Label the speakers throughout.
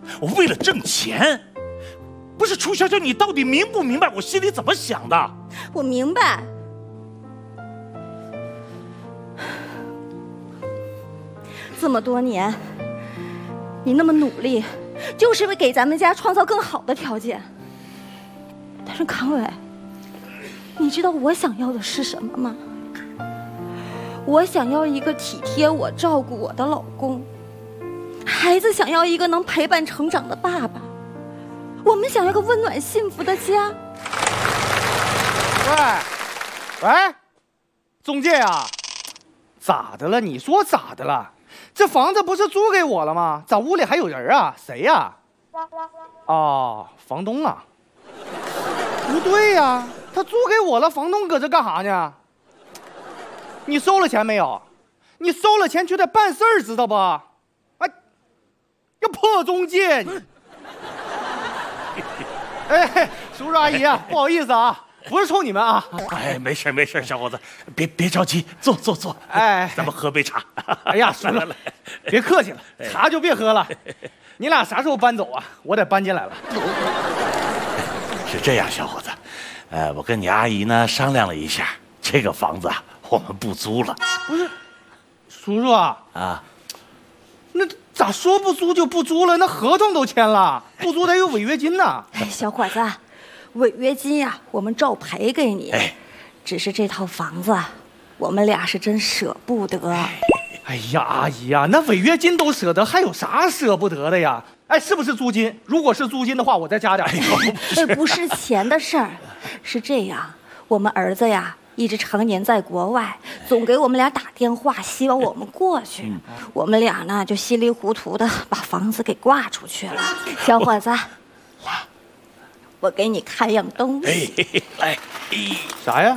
Speaker 1: 我为了挣钱。不是楚小小，你到底明不明白我心里怎么想的？
Speaker 2: 我明白。这么多年，你那么努力，就是为给咱们家创造更好的条件。但是康伟，你知道我想要的是什么吗？我想要一个体贴我、照顾我的老公，孩子想要一个能陪伴成长的爸爸，我们想要个温暖幸福的家。
Speaker 3: 喂，中介啊，咋的了？你说咋的了？这房子不是租给我了吗？咋屋里还有人啊？谁呀？哦，房东啊。不对呀，他租给我了，房东搁这干啥呢？你收了钱没有？你收了钱就得办事儿，知道不？哎，要破中介你！哎，叔叔阿姨啊，不好意思啊，不是冲你们啊。
Speaker 1: 哎，没事没事，小伙子，别着急，坐。
Speaker 3: 哎，
Speaker 1: 咱们喝杯茶。
Speaker 3: 哎呀，叔叔，别客气了，茶就别喝了。你俩啥时候搬走啊？我得搬进来了。
Speaker 1: 是这样，小伙子，我跟你阿姨呢商量了一下，这个房子啊，我们不租了。
Speaker 3: 不是，叔叔啊，那咋说不租就不租了？那合同都签了，不租得有违约金呢。
Speaker 2: 哎，小伙子，违约金呀，我们照赔给你。只是这套房子，我们俩是真舍不得。
Speaker 3: 哎呀，阿姨呀，那违约金都舍得，还有啥舍不得的呀？哎，是不是租金？如果是租金的话，我再加点。
Speaker 2: 不是钱的事儿，是这样，我们儿子呀一直常年在国外，总给我们俩打电话，希望我们过去。我们俩呢就稀里糊涂的把房子给挂出去了。小伙子，来，我给你看样东西。
Speaker 1: 来，
Speaker 3: 啥呀？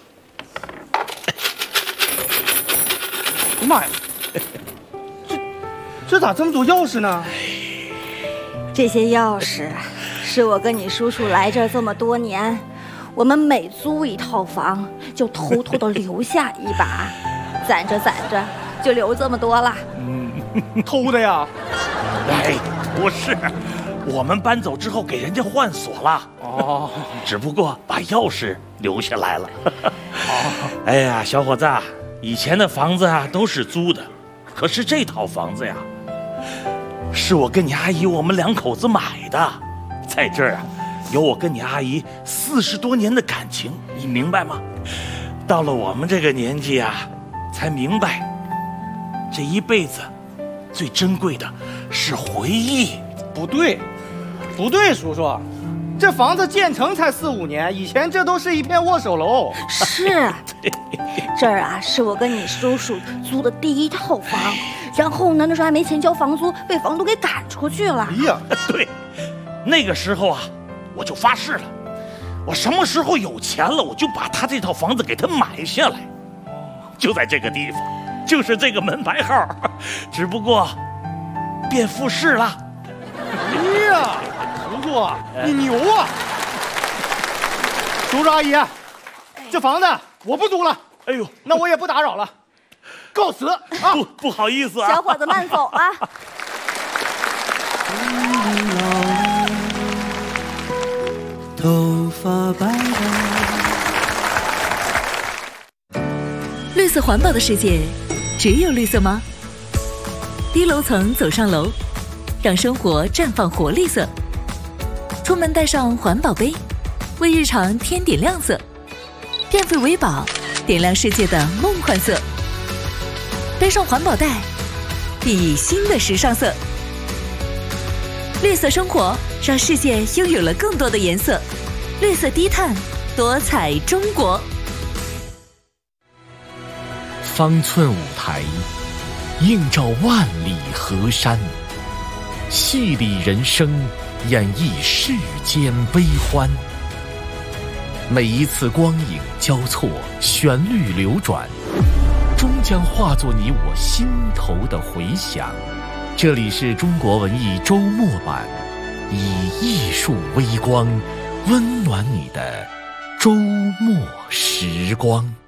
Speaker 3: 妈呀，这咋这么多钥匙呢？
Speaker 2: 这些钥匙是我跟你叔叔来这儿这么多年，我们每租一套房就偷偷的留下一把，攒着就留这么多了。
Speaker 3: 偷的呀？
Speaker 1: 哎，不是，我们搬走之后给人家换锁了。哦，只不过把钥匙留下来了。哎呀，小伙子，以前的房子啊都是租的，可是这套房子呀，是我跟你阿姨我们两口子买的，在这儿啊，有我跟你阿姨40多年的感情，你明白吗？到了我们这个年纪啊，才明白，这一辈子最珍贵的是回忆。
Speaker 3: 不对，叔叔，这房子建成才4、5年，以前这都是一片握手楼。
Speaker 2: 是，这儿啊是我跟你叔叔租的第一套房，然后呢，那时候还没钱交房租，被房东给赶出去了。
Speaker 3: 哎呀，
Speaker 1: 对，那个时候啊，我就发誓了，我什么时候有钱了，我就把他这套房子给他买下来，就在这个地方，就是这个门牌号，只不过变复式了。
Speaker 3: 哎呀，叔叔，你牛啊！叔叔阿姨，这房子我不租了。
Speaker 1: 哎呦，
Speaker 3: 那我也不打扰了，告辞啊！
Speaker 1: 不好意思啊，
Speaker 2: 小伙子慢走啊。
Speaker 4: 头发白了。
Speaker 5: 绿色环保的世界，只有绿色吗？低楼层走上楼，让生活绽放活力色。出门带上环保杯，为日常添点亮色。电费为宝，点亮世界的梦幻色。背上环保袋，熠熠新的时尚色。绿色生活，让世界拥有了更多的颜色。绿色低碳，多彩中国。
Speaker 6: 方寸舞台，映照万里河山，戏里人生，演绎世间悲欢。每一次光影交错，旋律流转，终将化作你我心头的回响。这里是中国文艺周末版，以艺术微光温暖你的周末时光。